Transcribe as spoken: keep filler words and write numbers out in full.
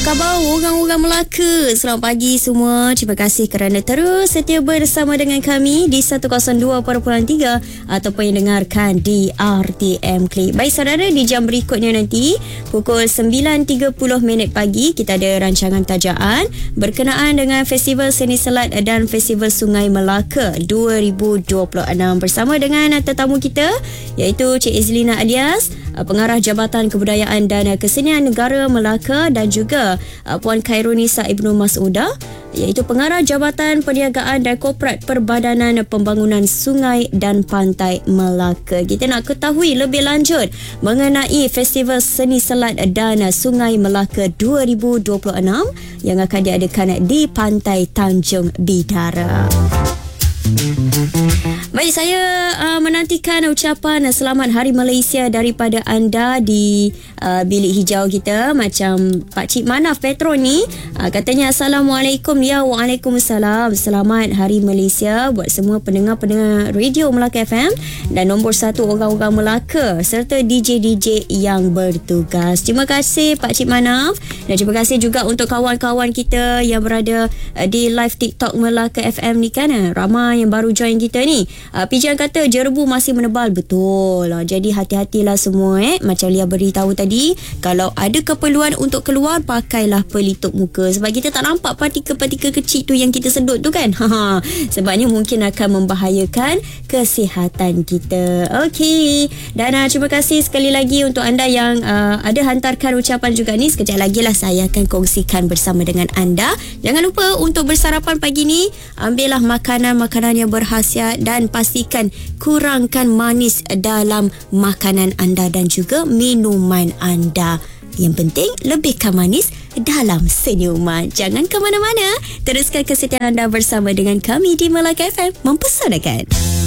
khabar orang-orang Melaka? Selamat pagi semua. Terima kasih kerana terus setia bersama dengan kami di seratus dua perpuluhan tiga ataupun yang dengarkan di R T M Click. Baik saudara, di jam berikutnya nanti pukul sembilan tiga puluh minit pagi kita ada rancangan tajaan berkenaan dengan Festival Seni Selat dan Festival Sungai Melaka dua ribu dua puluh enam bersama dengan tetamu kita iaitu Cik Izlina Alias, Pengarah Jabatan Kebudayaan dan Kesenian Negara Melaka, dan juga uh, Puan Khairunisa Ibnu Mas'udah iaitu Pengarah Jabatan Perniagaan dan Korporat Perbadanan Pembangunan Sungai dan Pantai Melaka. Kita nak ketahui lebih lanjut mengenai Festival Seni Selat dan Sungai Melaka dua ribu dua puluh enam yang akan diadakan di Pantai Tanjung Bidara. Baik, saya uh, menantikan ucapan selamat Hari Malaysia daripada anda di uh, bilik hijau kita. Macam Pak Cik Manaf Petro ni uh, katanya Assalamualaikum. Ya, Waalaikumsalam. Selamat Hari Malaysia buat semua pendengar-pendengar radio Melaka F M dan nombor satu orang-orang Melaka serta D J D J yang bertugas. Terima kasih Pak Cik Manaf, dan terima kasih juga untuk kawan-kawan kita yang berada uh, di live TikTok Melaka F M ni kan. Uh, ramai yang baru join kita ni. Uh, Pijan kata jerebu masih menebal. Betul. Uh, jadi hati-hatilah semua eh. Macam Lia beritahu tadi, kalau ada keperluan untuk keluar, pakailah pelitup muka. Sebab kita tak nampak partikel-partikel kecil tu yang kita sedut tu kan. Sebabnya mungkin akan membahayakan kesihatan kita. Okey. Dan uh, terima kasih sekali lagi untuk anda yang uh, ada hantarkan ucapan juga ni. Sekejap lagi lah saya akan kongsikan bersama dengan anda. Jangan lupa untuk bersarapan pagi ni, ambillah makanan-makanan yang berkhasiat dan pastikan kurangkan manis dalam makanan anda dan juga minuman anda. Yang penting lebihkan manis dalam senyuman. Jangan ke mana-mana. Teruskan kesetiaan anda bersama dengan kami di Melaka F M, mempesonakan.